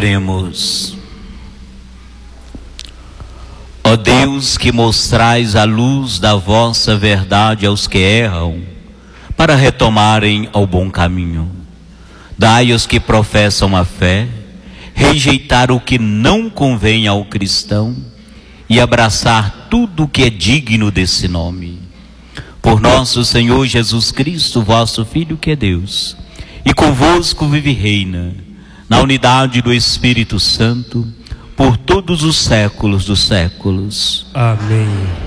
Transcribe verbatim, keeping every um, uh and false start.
Oremos. Ó Deus, que mostrais a luz da vossa verdade aos que erram, para retomarem ao bom caminho, dai aos que professam a fé, rejeitar o que não convém ao cristão e abraçar tudo o que é digno desse nome. Por nosso Senhor Jesus Cristo, vosso Filho, que é Deus, e convosco vive e reina, na unidade do Espírito Santo, por todos os séculos dos séculos. Amém.